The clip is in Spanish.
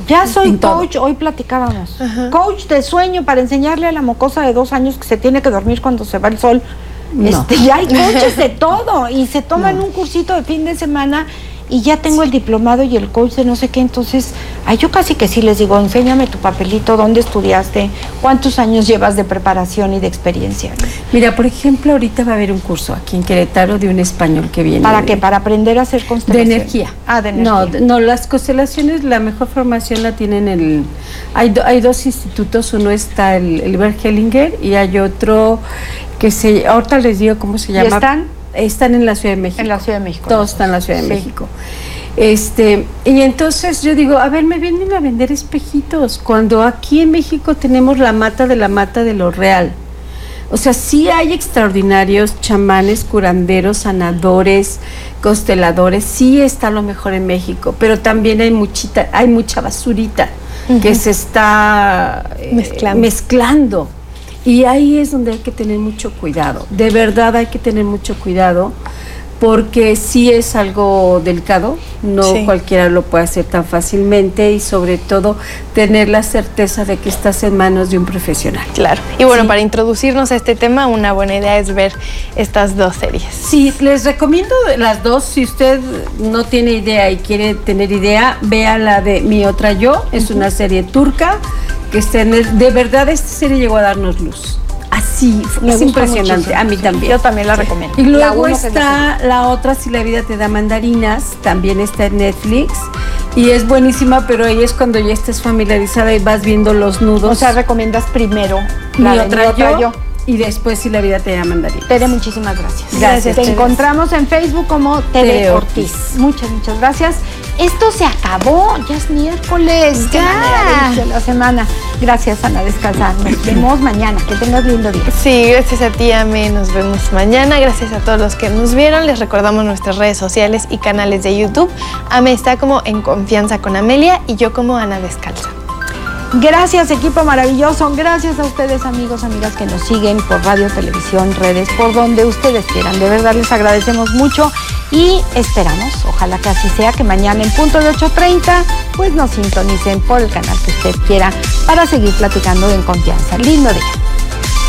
Ya soy coach, hoy platicábamos. Ajá. Coach de sueño para enseñarle a la mocosa de 2 años que se tiene que dormir cuando se va el sol. No. Ya hay coaches de todo y se toman un cursito de fin de semana y ya tengo el diplomado y el coach de no sé qué, entonces, yo casi que sí les digo, enséñame tu papelito, dónde estudiaste, cuántos años llevas de preparación y de experiencia. Mira, por ejemplo, ahorita va a haber un curso aquí en Querétaro de un español que viene. ¿Para qué? ¿Para aprender a hacer constelaciones? De energía. De energía. No, las constelaciones, la mejor formación la tienen hay 2 institutos, uno está el Bert Hellinger y hay otro que ahorita les digo cómo se llama. ¿Y están en la Ciudad de México. En la Ciudad de México. Todos están en la Ciudad de México. Y entonces yo digo, a ver, me vienen a vender espejitos, cuando aquí en México tenemos la mata de lo real. O sea, sí hay extraordinarios chamanes, curanderos, sanadores, consteladores, sí está lo mejor en México, pero también hay mucha basurita que se está mezclando. Y ahí es donde hay que tener mucho cuidado, de verdad hay que tener mucho cuidado, porque sí es algo delicado, no cualquiera lo puede hacer tan fácilmente y sobre todo tener la certeza de que estás en manos de un profesional. Claro, y bueno, para introducirnos a este tema, una buena idea es ver estas 2 series. Sí, les recomiendo las 2, si usted no tiene idea y quiere tener idea, vea la de Mi Otra Yo, es una serie turca, que de verdad esta serie llegó a darnos luz. Así, es impresionante, muchísimo. A mí también. Yo también la recomiendo. Y luego está la otra, Si la vida te da mandarinas, también está en Netflix y es buenísima, pero ahí es cuando ya estés familiarizada y vas viendo los nudos. O sea, recomiendas primero Mi Otra Yo y después Si la vida te da mandarinas. Tere, muchísimas gracias. Gracias. Te encontramos en Facebook como Tere Ortiz. Muchas gracias. Esto se acabó, ya es miércoles. Ya. De la semana. Gracias, Ana, descansar. Nos vemos mañana. Que tengas lindo día. Sí, gracias a ti, Ame. Nos vemos mañana. Gracias a todos los que nos vieron. Les recordamos nuestras redes sociales y canales de YouTube. Ame está como En Confianza con Amelia y yo como Ana Descalza. Gracias, equipo maravilloso. Gracias a ustedes, amigos, amigas que nos siguen por radio, televisión, redes, por donde ustedes quieran. De verdad les agradecemos mucho y esperamos, ojalá que así sea, que mañana en punto de 8:30 pues nos sintonicen por el canal que usted quiera para seguir platicando En Confianza. Lindo día.